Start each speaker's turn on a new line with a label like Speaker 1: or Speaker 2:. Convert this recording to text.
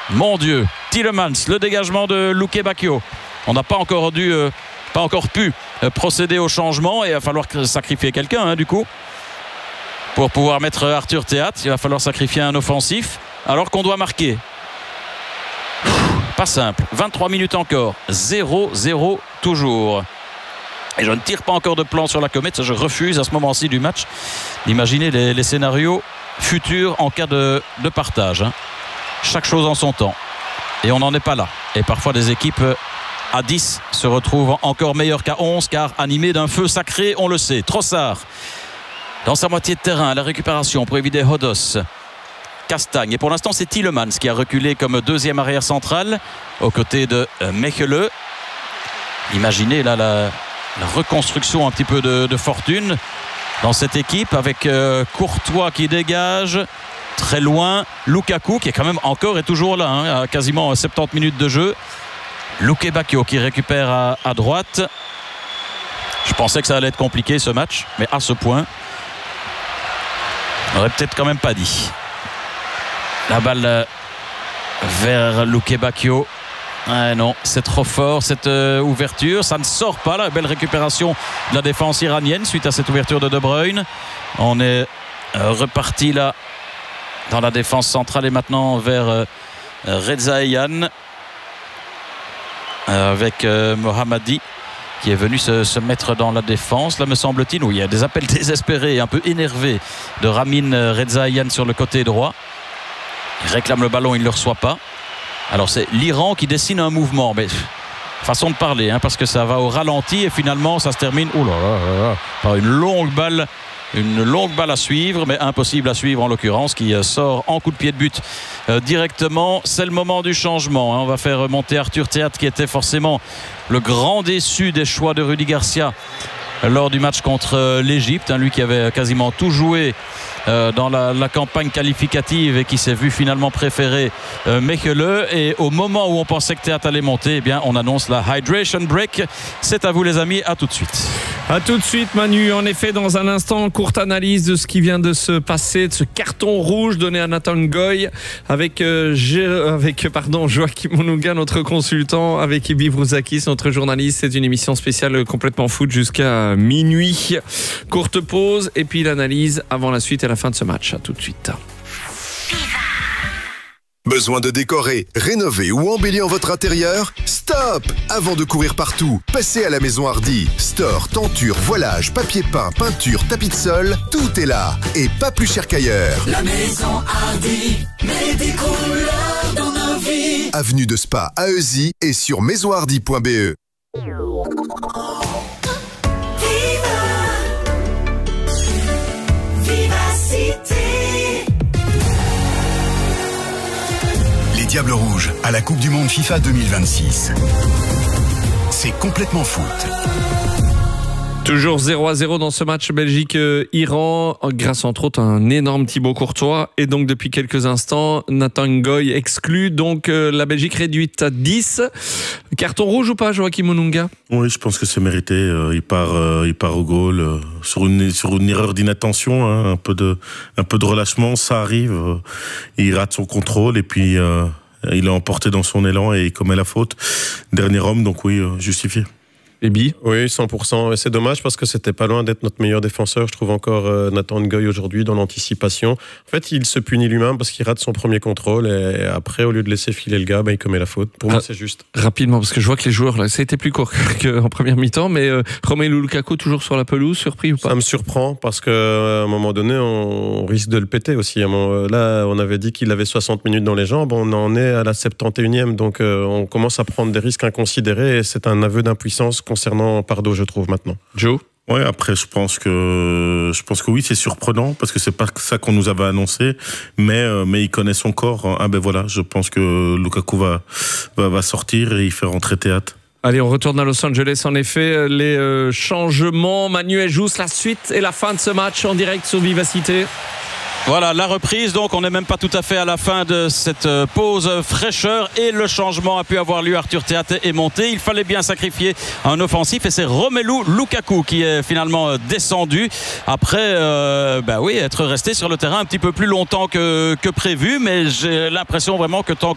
Speaker 1: Mon Dieu, Tielemans, le dégagement de Luke Bacchio. On n'a pas encore pu procéder au changement et il va falloir sacrifier quelqu'un du coup. Pour pouvoir mettre Arthur Théat, il va falloir sacrifier un offensif alors qu'on doit marquer. Pas simple, 23 minutes encore, 0-0 toujours. Et je ne tire pas encore de plan sur la comète, je refuse à ce moment-ci du match d'imaginer les scénarios futurs en cas de partage. Chaque chose en son temps. Et on n'en est pas là. Et parfois des équipes à 10 se retrouvent encore meilleures qu'à 11 car animées d'un feu sacré, on le sait. Trossard dans sa moitié de terrain, la récupération pour éviter Hodos. Castagne. Et pour l'instant, c'est Tielemans qui a reculé comme deuxième arrière central aux côtés de Mechelen. Imaginez là la reconstruction un petit peu de fortune dans cette équipe avec Courtois qui dégage. Très loin, Lukaku qui est quand même encore et toujours là, à quasiment 70 minutes de jeu. Luke Bacchio qui récupère à droite. Je pensais que ça allait être compliqué ce match, mais à ce point, on aurait peut-être quand même pas dit. La balle vers Luke Bacchio. Ah non, c'est trop fort cette ouverture, ça ne sort pas. La belle récupération de la défense iranienne suite à cette ouverture de De Bruyne. On est reparti là dans la défense centrale et maintenant vers Reza Eyane avec Mohammadi qui est venu se mettre dans la défense. Là me semble-t-il, où il y a des appels désespérés, un peu énervés de Ramin Reza Eyane sur le côté droit. Il réclame le ballon, il ne le reçoit pas. Alors c'est l'Iran qui dessine un mouvement, mais façon de parler, parce que ça va au ralenti et finalement ça se termine par une longue balle à suivre, mais impossible à suivre en l'occurrence, qui sort en coup de pied de but directement. C'est le moment du changement. On va faire remonter Arthur Théat qui était forcément le grand déçu des choix de Rudy Garcia lors du match contre l'Égypte, lui qui avait quasiment tout joué dans la campagne qualificative et qui s'est vu finalement préférer Mechelen. Et au moment où on pensait que Théat allait monter, eh bien on annonce la hydration break. C'est à vous les amis, à tout de suite.
Speaker 2: A tout de suite Manu, en effet dans un instant, courte analyse de ce qui vient de se passer, de ce carton rouge donné à Nathan Ngoy avec Joachim Onunga, notre consultant, avec Ibi Vrouzakis, notre journaliste. C'est une émission spéciale complètement foot jusqu'à minuit. Courte pause et puis l'analyse avant la suite et la fin de ce match. A tout de suite.
Speaker 3: Besoin de décorer, rénover ou embellir votre intérieur? Stop! Avant de courir partout, passez à la Maison Hardy. Store, tenture, voilage, papier peint, peinture, tapis de sol, tout est là. Et pas plus cher qu'ailleurs.
Speaker 4: La Maison Hardy, met des couleurs dans nos vies.
Speaker 3: Avenue de Spa à Euzy et sur maisonhardy.be.
Speaker 5: Diable Rouge à la Coupe du Monde FIFA 2026. C'est complètement foot.
Speaker 2: Toujours 0-0 dans ce match Belgique-Iran, grâce entre autres à un énorme Thibaut Courtois. Et donc depuis quelques instants, Nathan Ngoy exclu. Donc la Belgique réduite à 10. Carton rouge ou pas, Joachim Onunga?
Speaker 6: Oui, je pense que c'est mérité. Il part au goal sur une erreur d'inattention, un peu de relâchement, ça arrive. Il rate son contrôle et puis il est emporté dans son élan et il commet la faute. Dernier homme, donc oui, justifié.
Speaker 2: Ebi?
Speaker 7: Oui, 100%. C'est dommage parce que c'était pas loin d'être notre meilleur défenseur. Je trouve encore Nathan Ngoy aujourd'hui dans l'anticipation. En fait, il se punit lui-même parce qu'il rate son premier contrôle et après, au lieu de laisser filer le gars, il commet la faute. Pour moi, c'est juste.
Speaker 2: Rapidement, parce que je vois que les joueurs, là, ça a été plus court qu'en première mi-temps, mais Romelu Lukaku toujours sur la pelouse, surpris ou pas?
Speaker 7: Ça me surprend parce qu'à un moment donné, on risque de le péter aussi. Là, on avait dit qu'il avait 60 minutes dans les jambes. On en est à la 71e, donc on commence à prendre des risques inconsidérés et c'est un aveu d'impuissance concernant Pardo, je trouve, maintenant.
Speaker 2: Joe?
Speaker 6: Ouais, après, je pense que oui, c'est surprenant parce que c'est pas ça qu'on nous avait annoncé, mais il connaît son corps. Je pense que Lukaku va sortir et il fait rentrer Théat.
Speaker 2: Allez, on retourne à Los Angeles. En effet, les changements. Manuel Jousse, la suite et la fin de ce match en direct sur Vivacité.
Speaker 1: Voilà la reprise, donc on n'est même pas tout à fait à la fin de cette pause fraîcheur et le changement a pu avoir lieu. Arthur Théat est monté, il fallait bien sacrifier un offensif et c'est Romelu Lukaku qui est finalement descendu après être resté sur le terrain un petit peu plus longtemps que prévu, mais j'ai l'impression vraiment que tant